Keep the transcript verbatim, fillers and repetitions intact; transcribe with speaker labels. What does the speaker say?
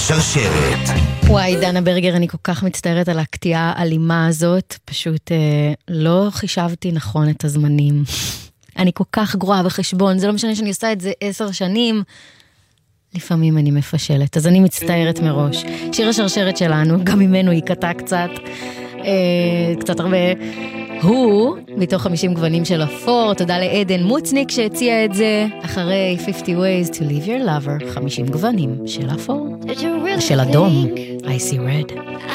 Speaker 1: השרשרת.
Speaker 2: וואי, דנה ברגר, אני כל כך מצטערת על הקטיעה האלימה הזאת, פשוט אה, לא חישבתי נכון את הזמנים. אני כל כך גרועה בחשבון, זה לא משנה שאני עושה את זה עשר שנים, לפעמים אני מפשלת, אז אני מצטערת מראש. שיר השרשרת שלנו, גם ממנו היא קטע קצת, אה, קצת הרבה, הוא, מתוך חמישים גוונים של אפור, תודה לעדן מוצניק שהציע את זה, אחרי fifty ways to leave your lover, חמישים גוונים של אפור, של אדום, I see red.